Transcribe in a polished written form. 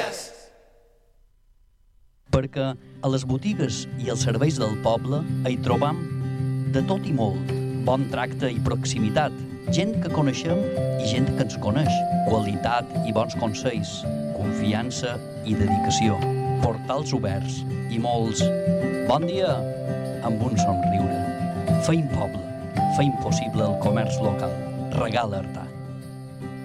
Perquè a les botigues i els serveis del poble hi trobam de tot i molt, bon tracte i proximitat, gent que coneixem i gent que ens coneix, qualitat i bons consells, confiança i dedicació, portals oberts i molts bon dia amb un somriure. Feim poble, feim possible el comerç local. Regala Artà.